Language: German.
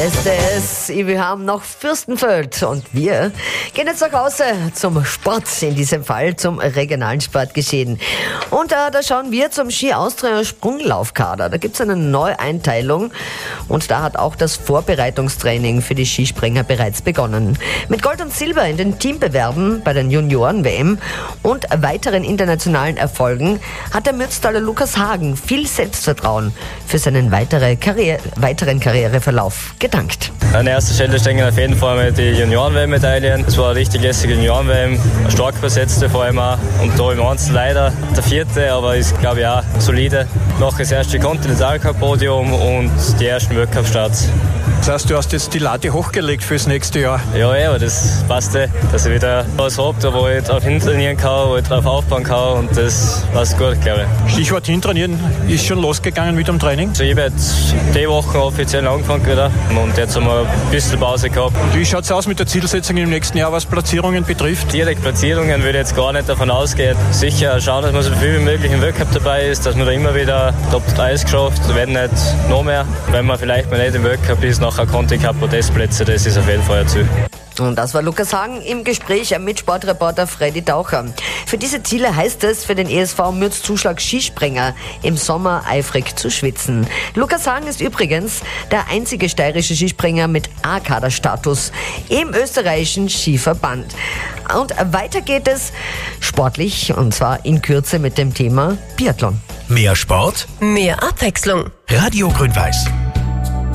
Wir haben noch Fürstenfeld und wir gehen jetzt nach Hause zum Sport, in diesem Fall zum regionalen Sportgeschehen. Und da schauen wir zum Ski Austria Sprunglaufkader. Da gibt es eine Neueinteilung und da hat auch das Vorbereitungstraining für die Skispringer bereits begonnen. Mit Gold und Silber in den Teambewerben bei den Junioren-WM und weiteren internationalen Erfolgen hat der Mürztaler Lukas Hagen viel Selbstvertrauen für seinen weiteren Karriereverlauf gedankt. An erster Stelle stehen auf jeden Fall mit die Junioren-WM-Medaillen. Es war eine richtig lässige Junioren-WM, eine stark besetzte vor allem auch. Und da im Einzel leider der vierte, aber ist glaube ich auch solide. Noch das erste Continental-Cup-Podium und die ersten Weltcup-Starts. Das heißt, du hast jetzt die Latte hochgelegt fürs nächste Jahr. Ja, aber das passt, dass ich wieder was habe, wo ich drauf hintrainieren kann, wo ich drauf aufbauen kann und das passt gut, glaube ich. Stichwort hintrainieren, ist schon losgegangen mit dem Training? Also ich habe jetzt die Woche offiziell angefangen wieder und jetzt haben wir ein bisschen Pause gehabt. Und wie schaut es aus mit der Zielsetzung im nächsten Jahr, was Platzierungen betrifft? Direkt Platzierungen würde ich jetzt gar nicht davon ausgehen. Sicher schauen, dass man so viel wie möglich im Weltcup dabei ist, dass man da immer wieder Top 3 geschafft, wenn nicht noch mehr. Wenn man vielleicht mal nicht im Weltcup ist, nachher Conti Cup Podestplätze, das ist auf jeden Fall ein Ziel. Und das war Lukas Hagen im Gespräch mit Sportreporter Freddy Taucher. Für diese Ziele heißt es für den ESV Mürz Zuschlag Skispringer im Sommer eifrig zu schwitzen. Lukas Hagen ist übrigens der einzige steirische Skispringer mit A-Kader-Status im österreichischen Skiverband. Und weiter geht es sportlich und zwar in Kürze mit dem Thema Biathlon. Mehr Sport, mehr Abwechslung. Radio Grün-Weiß.